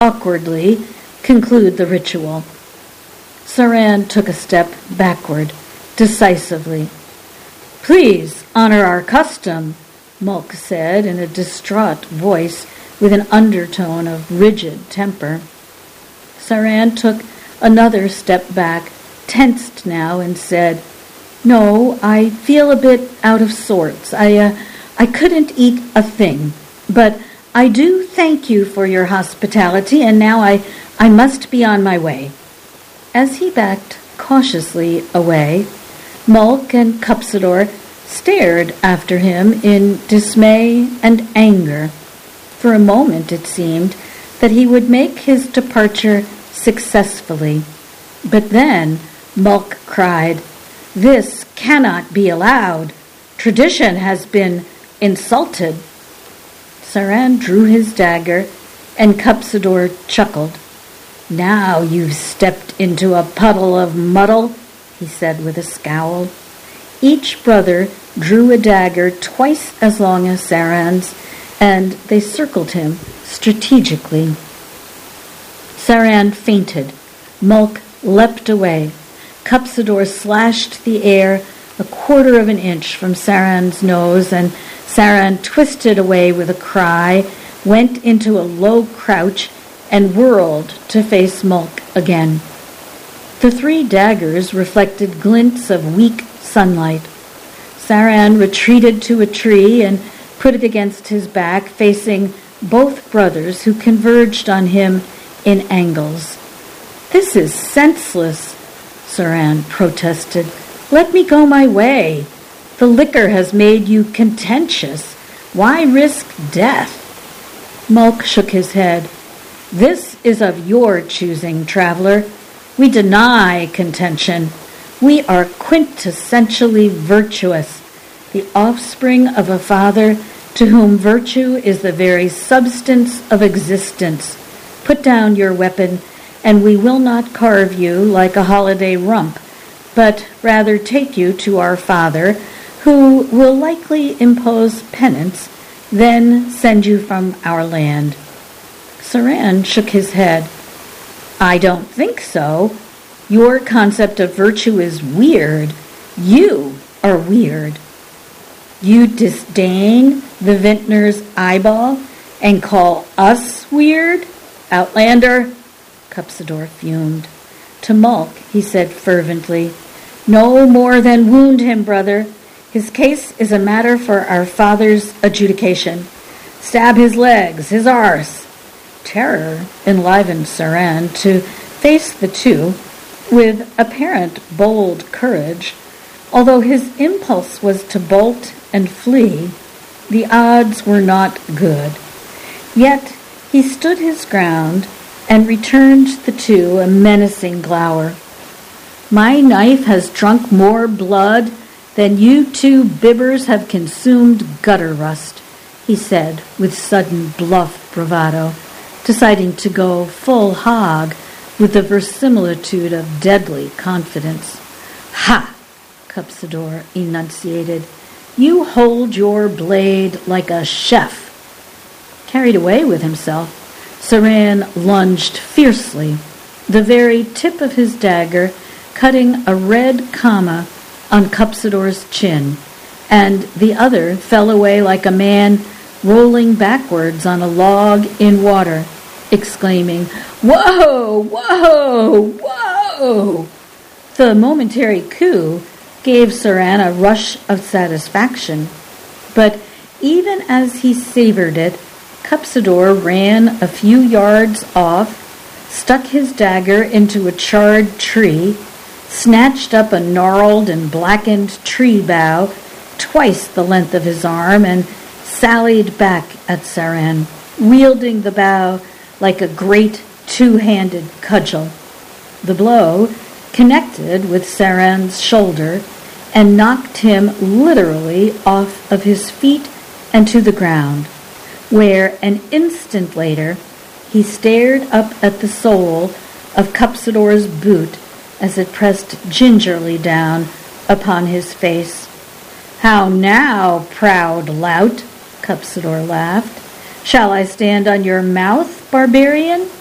awkwardly conclude the ritual. Saran took a step backward, decisively. "Please honor our custom," Mulk said in a distraught voice with an undertone of rigid temper. Saran took another step back, tensed now, and said, "No, I feel a bit out of sorts. I couldn't eat a thing, but I do thank you for your hospitality, and now I must be on my way." As he backed cautiously away, Mulk and Cupsidor stared after him in dismay and anger. For a moment it seemed that he would make his departure successfully. But then Mulk cried, "This cannot be allowed. Tradition has been insulted." Saran drew his dagger, and Cupsidor chuckled. "Now you've stepped into a puddle of muddle," he said with a scowl. Each brother drew a dagger twice as long as Saran's, and they circled him strategically. Saran fainted. Mulk leapt away. Cupsidor slashed the air a quarter of an inch from Saran's nose, and Saran twisted away with a cry, went into a low crouch, and whirled to face Mulk again. The three daggers reflected glints of weak sunlight. Saran retreated to a tree and put it against his back, facing both brothers, who converged on him in angles. "This is senseless," Saran protested. "Let me go my way. The liquor has made you contentious. Why risk death?" Mulk shook his head. "This is of your choosing, traveler. We deny contention. We are quintessentially virtuous, the offspring of a father to whom virtue is the very substance of existence. Put down your weapon, and we will not carve you like a holiday rump, but rather take you to our father, who will likely impose penance, then send you from our land." Saran shook his head. "I don't think so. Your concept of virtue is weird. You are weird. You disdain the vintner's eyeball and call us weird? Outlander!" Cupsidor fumed. To Mulk he said fervently, "No more than wound him, brother. His case is a matter for our father's adjudication. Stab his legs, his arse." Terror enlivened Saran to face the two with apparent bold courage. Although his impulse was to bolt and flee, the odds were not good. Yet he stood his ground and returned the two a menacing glower. "My knife has drunk more blood than you two bibbers have consumed gutter rust," he said with sudden bluff bravado, deciding to go full hog with the verisimilitude of deadly confidence. "Ha!" Cupsidor enunciated. "You hold your blade like a chef." Carried away with himself, Saran lunged fiercely, the very tip of his dagger cutting a red comma on Cupsidor's chin, and the other fell away like a man rolling backwards on a log in water, exclaiming, "Whoa! Whoa! Whoa!" The momentary coup gave Saran a rush of satisfaction, but even as he savored it, Cupsidor ran a few yards off, stuck his dagger into a charred tree, snatched up a gnarled and blackened tree bough twice the length of his arm, and sallied back at Saran, wielding the bough like a great two-handed cudgel. The blow connected with Saran's shoulder and knocked him literally off of his feet and to the ground, where an instant later he stared up at the sole of Cupsidor's boot as it pressed gingerly down upon his face. "How now, proud lout?" Cupsidor laughed. "Shall I stand on your mouth, barbarian?"